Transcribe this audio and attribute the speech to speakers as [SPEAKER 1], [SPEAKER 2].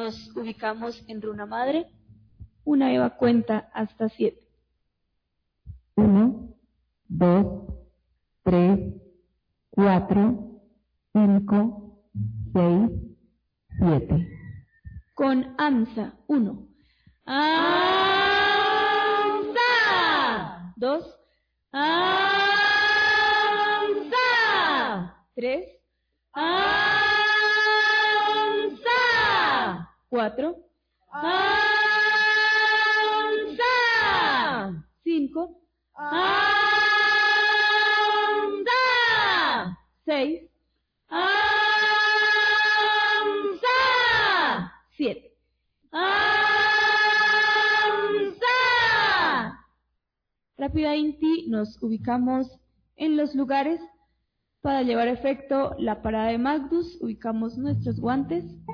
[SPEAKER 1] nos ubicamos en runa madre. Una Eva cuenta hasta 7.
[SPEAKER 2] 1, 2, 3, 4, 5, 6, 7.
[SPEAKER 1] Con AMSA, 1. AMSA. 2. AMSA. 3. AMSA. 4. AMSA. 5. AMSA. 6. AMSA. 7. AMSA. Rápida Inti, nos ubicamos en los lugares. Para llevar efecto la parada de Magnus, ubicamos nuestros guantes.